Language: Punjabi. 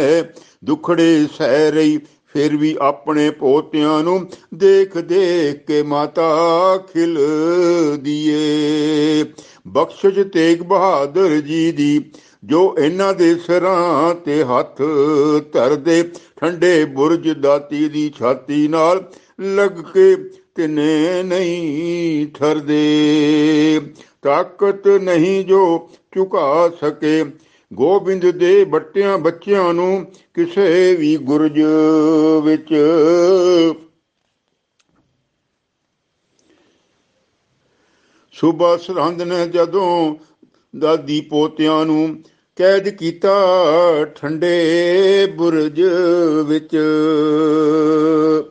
ਦੁਖੜੇ ਸਹਿ ਰਹੀ, ਫਿਰ ਵੀ ਆਪਣੇ ਪੋਤਿਆਂ ਨੂੰ ਦੇਖ ਦੇਖ ਕੇ ਮਾਤਾ ਖਿਲਦੀ ਏ। ਬਖਸ਼ਿਸ਼ ਤੇਗ ਬਹਾਦਰ ਜੀ ਦੀ, ਜੋ ਇਹਨਾਂ ਦੇ ਸਿਰਾਂ ਤੇ ਹੱਥ ਧਰਦੇ, ਠੰਡੇ ਬੁਰਜ ਦਾਤੀ ਦੀ ਛਾਤੀ ਨਾਲ ਲੱਗ ਕੇ ਤਿਨੇ ਨਹੀਂ ਠਰਦੇ। ਤਾਕਤ ਨਹੀਂ ਜੋ ਝੁਕਾ ਸਕੇ ਗੋਬਿੰਦ ਦੇ ਬੱਚਿਆਂ ਨੂੰ ਕਿਸੇ ਵੀ ਗੁਰਜ ਵਿੱਚ। ਸੁਬਾ ਸਰਹੰਦ ਨੇ ਜਦੋਂ ਦਾਦੀ ਪੋਤਿਆਂ ਨੂੰ ਕੈਦ ਕੀਤਾ ਠੰਡੇ ਬੁਰਜ ਵਿੱਚ।